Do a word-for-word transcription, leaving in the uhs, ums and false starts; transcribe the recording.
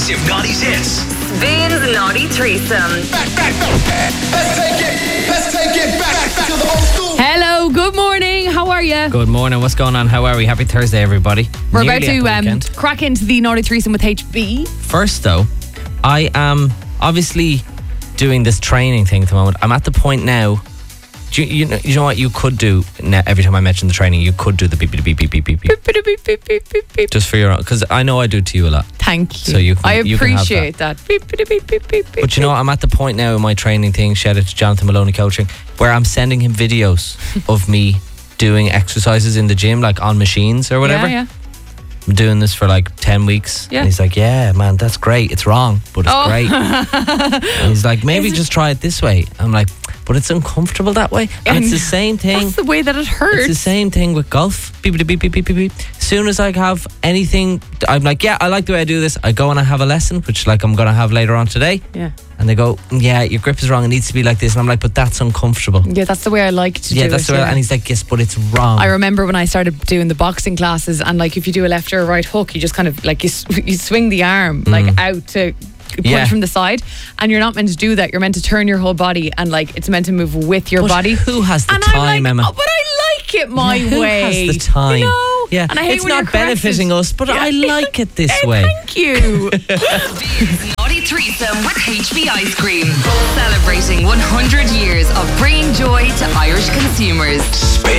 massive noughties hits. Spins Naughty Threesome. Back, back, back. Let's take it. Let's take it back, back to the old school. Hello, good morning. How are you? Good morning. What's going on? How are we? Happy Thursday, everybody. We're Nearly about at to the um, weekend. crack into the Naughty Threesome with H B. First, though, I am obviously doing this training thing at the moment. I'm at the point now. Do you, you, know, you know what you could do now, every time I mention the training? You could do the beep, beep, beep, beep, beep, beep, beep. Beep, beep, beep, beep, beep, beep. Just for your own, because I know I do it to you a lot. Thank you. So you can- I you can have appreciate that. Beep, beep, beep, beep, beep, beep. But you know what? I'm at the point now in my training thing, shout out to Jonathan Maloney Coaching, where I'm sending him videos of me doing exercises in the gym, like on machines or whatever. Yeah, yeah. I'm doing this for like ten weeks. Yeah. And he's like, yeah, man, that's great. It's wrong, but it's Oh. great. And he's like, maybe Is it- just try it this way. I'm like, but it's uncomfortable that way. And, it's the same thing. That's the way that it hurts. It's the same thing with golf. Beep, beep, beep, beep, beep, beep, beep. As soon as I have anything, I'm like, yeah, I like the way I do this. I go and I have a lesson, which like I'm going to have later on today. Yeah. And they go, yeah, your grip is wrong. It needs to be like this. And I'm like, but that's uncomfortable. Yeah, that's the way I like to Yeah, do that's it. the way. yeah. And he's like, yes, but it's wrong. I remember when I started doing the boxing classes, and like if you do a left or a right hook, you just kind of like you, s- you swing the arm like out to punch Mm. Yeah. from the side, and you're not meant to do that. You're meant to turn your whole body, and like it's meant to move with your But body. who has the and time, I'm like, Emma? oh, but I like it my Yeah, who way. has the time? You know? Yeah, And I hate it's when you're not corrected. benefiting us, but I like it this Hey, way. Thank you. Spins Naughty Threesome with H B Ice Cream. Celebrating one hundred years of bringing joy to Irish consumers.